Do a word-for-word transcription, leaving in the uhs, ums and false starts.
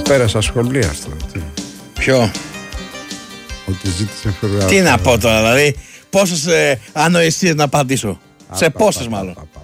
Πέρασα σχολεία αυτό. Τι. Ποιο? Ότι ζήτησε φρουρά. Τι να πω τώρα, δηλαδή, πόσες ε, ανοησίες να απαντήσω. Σε πόσες μάλλον.